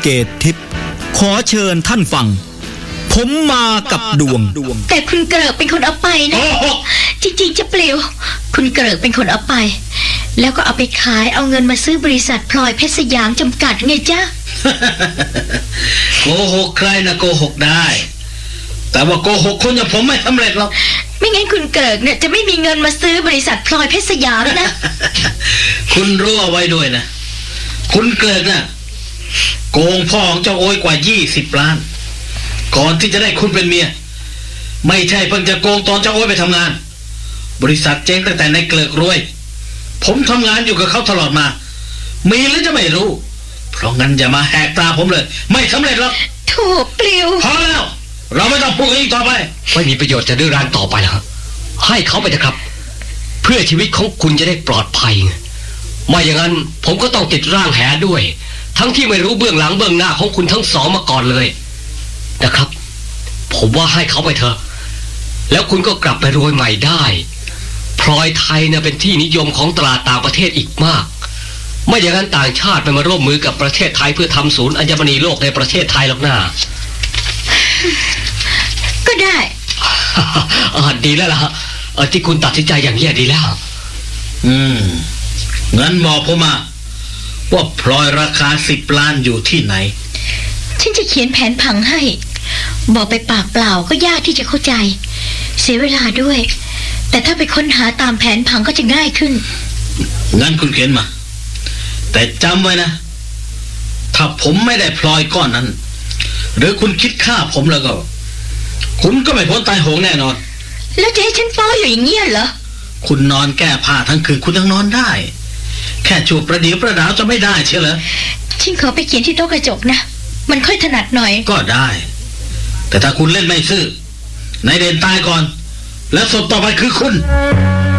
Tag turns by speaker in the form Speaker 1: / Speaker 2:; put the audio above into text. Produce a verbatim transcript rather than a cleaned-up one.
Speaker 1: เกตทิพย์ขอเชิญท่านฟังผมมากับดวง
Speaker 2: แต่คุณเกริกเป็นคนเอาไปนะจริงๆจะเปลี่ยวคุณเกริกเป็นคนเอาไปแล้วก็เอาไปขายเอาเงินมาซื้อบริษัทพลอยเพชรสยามจำกัดไงจ๊ะ
Speaker 3: โกหกใครนะโกหกได้แต่ว่าโกหกคนอย่างผมไม่สำเร็จหรอก
Speaker 2: ไม่งั้นคุณเกริกเนี่ยจะไม่มีเงินมาซื้อบริษัทพลอยเพชรสยามนะ
Speaker 3: คุณรู้เอาไว้ด้วยนะคุณเกริกน่ะโกงพ่อของเจ้าโอ้ยกว่ายี่สิบล้านก่อนที่จะได้คุณเป็นเมียไม่ใช่เพิ่งจะโกงตอนเจ้าโอ้ยไปทำงานบริษัทเจ๊งตั้งแต่ในเกริกรวยผมทำงานอยู่กับเขาตลอดมามีแล้วจะไม่รู้เพราะงั้นอย่ามาแหกตาผมเลยไม่สำเร็จหรอก
Speaker 2: โถเปลี่ยว
Speaker 3: พอแล้วเราไม่ต้องพูดอีกต่อไป
Speaker 4: ไม่มีประโยชน์จะดื้อรั้นต่อไปแล้วให้เขาไปเถอะครับเพื่อชีวิตของคุณจะได้ปลอดภัยไม่อย่างนั้นผมก็ต้องติดร่างแหด้วยทั้งที่ไม่รู้เบื้องหลังเบื้องหน้าของคุณทั้งสองมาก่อนเลยนะครับผมว่าให้เขาไปเถอะแล้วคุณก็กลับไปรวยใหม่ได้พลอยไทยเนี่ยเป็นที่นิยมของตลาดต่างประเทศอีกมากไม่อย่างนั้นต่างชาติไปมาร่วมมือกับประเทศไทยเพื่อทำศูนย์อัญมณีโลกในประเทศไทยหรอกนะ
Speaker 2: ก็ได้
Speaker 4: อ่าดีแล้วล่ะเออที่คุณตัดสินใจอย่างนี้ดีแล้ว
Speaker 3: อืมงั้นบอกผมมาว่าพลอยราคาสิบล้านอยู่ที่ไหน
Speaker 2: ฉันจะเขียนแผนผังให้บอกไปปากเปล่าก็ยากที่จะเข้าใจเสียเวลาด้วยแต่ถ้าไปค้นหาตามแผนผังก็จะง่ายขึ้น
Speaker 3: งั้นคุณเขียนมาแต่จำไว้นะถ้าผมไม่ได้พลอยก้อนนั้นหรือคุณคิดฆ่าผมแล้วก็คุณก็ไม่พ้นตายโหงแน่นอน
Speaker 2: แล้วจะให้ฉันฟ้ออยู่อย่างเงี้ยเหรอ
Speaker 3: คุณนอนแก้ผ้าทั้งคืนคุณยังนอนได้แค่จูบประเดี๋ยวประดาวจะไม่ได้เชียวเหรอ
Speaker 2: ฉันขอไปเขียนที่โต๊ะกระจกนะมันค่อยถนัดหน่อย
Speaker 3: ก็ได้แต่ถ้าคุณเล่นไม่ซื่อในเด่นตายก่อนแล้วศพต่อไปคือคุณ